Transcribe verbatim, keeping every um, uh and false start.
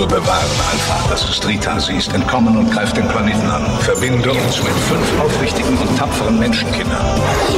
Bewahre Alpha, dass du Streeter siehst, entkommen und greif den Planeten an. Verbinde uns mit fünf aufrichtigen und tapferen Menschenkindern.